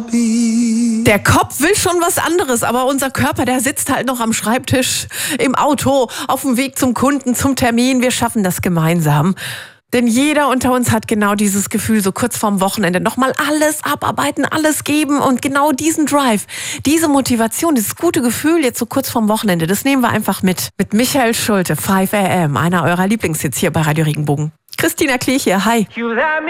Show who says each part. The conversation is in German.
Speaker 1: Der Kopf will schon was anderes, aber unser Körper, der sitzt halt noch am Schreibtisch, im Auto, auf dem Weg zum Kunden, zum Termin. Wir schaffen das gemeinsam. Denn jeder unter uns hat genau dieses Gefühl, so kurz vorm Wochenende nochmal alles abarbeiten, alles geben und genau diesen Drive, diese Motivation, dieses gute Gefühl jetzt so kurz vorm Wochenende, das nehmen wir einfach mit. Mit Michael Schulte, 5 AM, einer eurer Lieblingshits hier bei Radio Regenbogen. Christina Klich hier, hi.